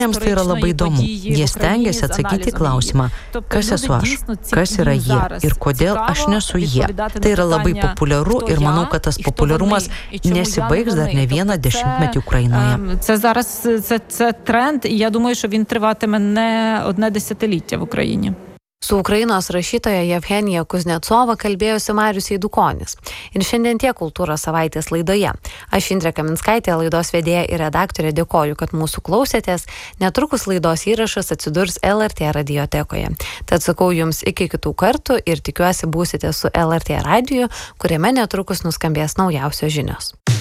Jiems tai yra labai įdomu. Jie stengiasi atsakyti į klausimą, kas esu aš, kas yra jie ir kodėl aš nesu jie. Tai yra labai populiaru ir manau, kad tas populiarumas nesibaigs dar ne vieną десятиліття Україною. Це зараз це тренд, і я думаю, що він триватиме не одне десятиліття в Україні. Su Ukrainos rašytoja Jevgenija Kuznecova kalbėjosi Marius Eidukonis. Ir šiandien tiek Kultūros savaitės laidoje. Aš Indrė Kaminskaitė, laidos vedėja ir redaktorė, dėkoju, kad mūsų klausėtės. Netrukus laidos įrašas atsidurs LRT radiotekoje. Tad sakau jums iki kitų kartų ir tikiuosi būsite su LRT radiju, kuriame netrukus nuskambės naujausios žinios.